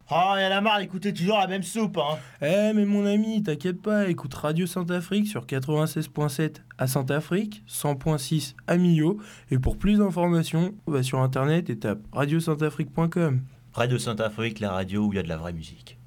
Oh, y'en a marre d'écouter toujours la même soupe, hein. Mais mon ami, t'inquiète pas, écoute Radio Saint-Afrique sur 96.7 à Saint-Afrique, 100.6 à Millau, et pour plus d'informations, va sur internet et tape radiosaintafrique.com. Radio Saint-Afrique, la radio où il y a de la vraie musique.